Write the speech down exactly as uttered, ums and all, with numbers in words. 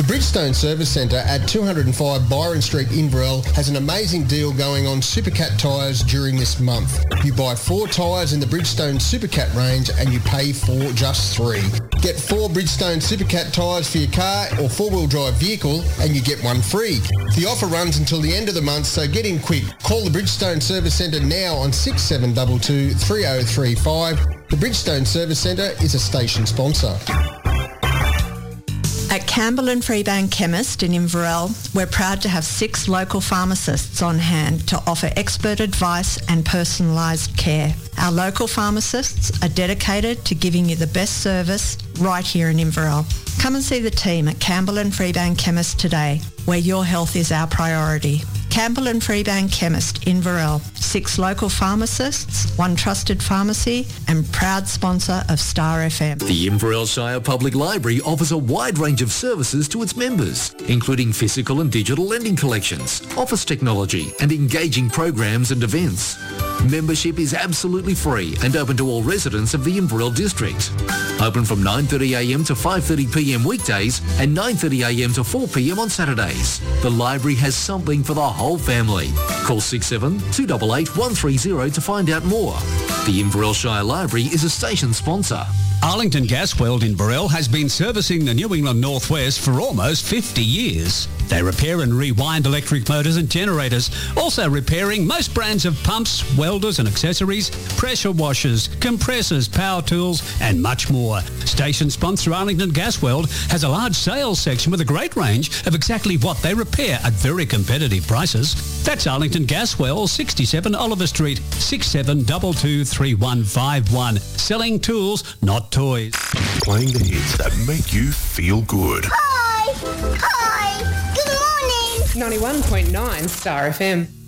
Bridgestone Service Centre at two oh five Byron Street, Inverell has an amazing deal going on Supercat tyres during this month. You buy four tyres in the Bridgestone Supercat range and you pay for just three. Get four Bridgestone Supercat tyres for your car or four-wheel drive vehicle and you get one free. The offer runs until the end of the month, so get in quick. Call the Bridgestone Service Centre now on six seven two two, three oh three five. The Bridgestone Service Centre is a station sponsor. At Campbell and Freebank Chemist in Inverell, we're proud to have six local pharmacists on hand to offer expert advice and personalised care. Our local pharmacists are dedicated to giving you the best service right here in Inverell. Come and see the team at Campbell and Freebank Chemist today, where your health is our priority. Campbell and Freebank Chemist, Inverell. Six local pharmacists, one trusted pharmacy, and proud sponsor of Star F M. The Inverell Shire Public Library offers a wide range of services to its members, including physical and digital lending collections, office technology, and engaging programs and events. Membership is absolutely free and open to all residents of the Inverell district. Open from nine thirty a m to five thirty p m weekdays and nine thirty a m to four p m on Saturdays. The library has something for the whole family. Call six seven two eight eight one three zero to find out more. The Inverell Shire Library is a station sponsor. Arlington Gasworld in Burrell has been servicing the New England Northwest for almost fifty years. They repair and rewind electric motors and generators, also repairing most brands of pumps, welders and accessories, pressure washers, compressors, power tools and much more. Station sponsor Arlington Gasworld has a large sales section with a great range of exactly what they repair at very competitive prices. That's Arlington Gasworld, sixty-seven Oliver Street, six seven two two, three one five one. Selling tools, not toys. Playing the hits that make you feel good. Hi! Hi! Good morning! ninety-one point nine Star F M.